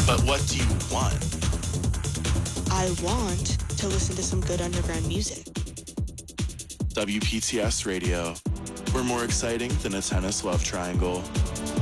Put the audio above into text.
But what do you want? I want to listen to some good underground music. WPTS Radio. We're more exciting than a tennis love triangle.